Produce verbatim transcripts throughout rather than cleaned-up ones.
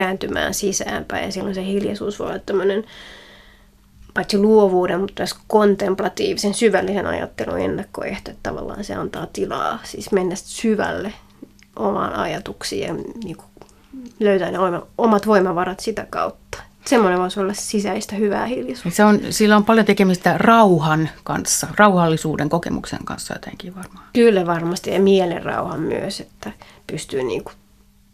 kääntymään sisäänpäin. Ja silloin se hiljaisuus voi olla tämmöinen paitsi luovuuden, mutta myös kontemplatiivisen syvällisen ajattelun ennakkoehto. Että tavallaan se antaa tilaa siis mennä syvälle omaan ajatuksiin ja niin kuin löytää ne omat voimavarat sitä kautta. Semmoinen voisi olla sisäistä hyvää hiljaisuutta. Se on, sillä on paljon tekemistä rauhan kanssa, rauhallisuuden kokemuksen kanssa jotenkin varmaan. Kyllä varmasti ja mielen rauhan myös, että pystyy niin kuin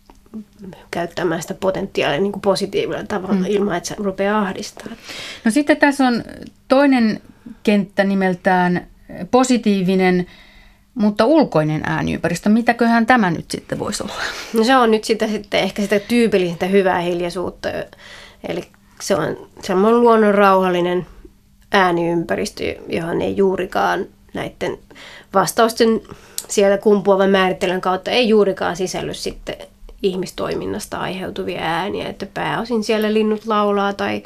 käyttämään sitä potentiaalia niin kuin positiivisella tavalla mm. ilman, että se rupeaa ahdistamaan. No sitten tässä on toinen kenttä nimeltään positiivinen, mutta ulkoinen ääniympäristö. Mitäköhän tämä nyt sitten voisi olla? No se on nyt sitä sitten ehkä sitä tyypillistä hyvää hiljaisuutta. Eli se on semmoinen luonnon rauhallinen ääniympäristö, johon ei juurikaan näiden vastausten siellä kumpuavan määrittelyn kautta ei juurikaan sisälly sitten ihmistoiminnasta aiheutuvia ääniä, että pääosin siellä linnut laulaa tai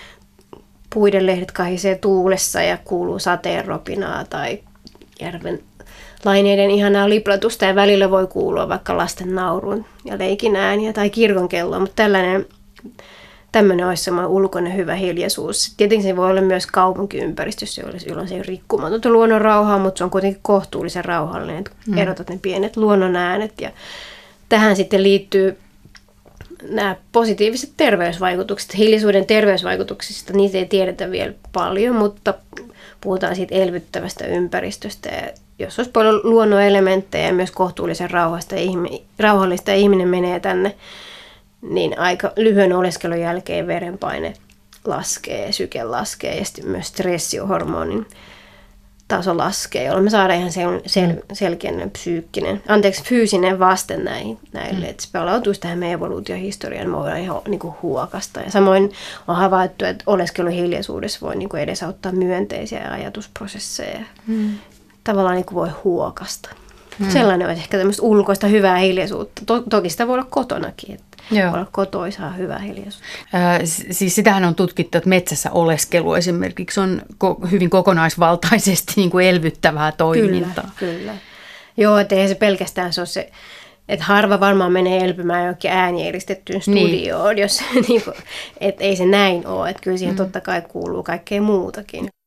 puiden lehdet kahisee tuulessa ja kuuluu sateen ropinaa tai järven laineiden ihanaa liplatusta ja välillä voi kuulua vaikka lasten naurun ja leikin ääniä tai kirkon kelloa, mutta tällainen tämmöinen olisi semmoinen ulkoinen hyvä hiljaisuus. Tietenkin se voi olla myös kaupunkiympäristössä, jolloin se ei ole rikkumatonta luonnon rauhaa, mutta se on kuitenkin kohtuullisen rauhallinen, että mm. erotat ne pienet luonnon äänet. Ja tähän sitten liittyy nämä positiiviset terveysvaikutukset. Hiljaisuuden terveysvaikutuksista, niitä ei tiedetä vielä paljon, mutta puhutaan siitä elvyttävästä ympäristöstä. Ja jos olisi paljon luonnonelementtejä ja myös kohtuullisen rauhallista ja, ihmi- rauhallista ja ihminen menee tänne, niin aika lyhyen oleskelun jälkeen verenpaine laskee, syke laskee ja sitten myös stressiohormonin taso laskee, jolloin me saadaan ihan sel- sel- selkeä psyykkinen, anteeksi, fyysinen vaste näihin, näille, mm. että se palautuisi tähän meidän evoluutiohistoriaan, me voidaan ihan niin kuin huokasta. Ja samoin on havaittu, että oleskeluhiljaisuudessa voi niin kuin edesauttaa myönteisiä ajatusprosesseja. Mm. Tavallaan niin kuin voi huokasta. Mm. Sellainen olisi ehkä tämmöistä ulkoista hyvää hiljaisuutta. To- toki sitä voi olla kotonakin, että Joo. voi olla kotoisaa hyvää hiljaisuutta. Äh, siis sitähän on tutkittu, että metsässä oleskelu esimerkiksi on ko- hyvin kokonaisvaltaisesti niin kuin elvyttävää toimintaa. Kyllä, kyllä. Joo, että eihän se pelkästään se ole se, että harva varmaan menee elpymään johonkin äänieristettyyn studioon, niin. jos, niin kuin, että ei se näin ole. Että kyllä siihen mm. totta kai kuuluu kaikkea muutakin.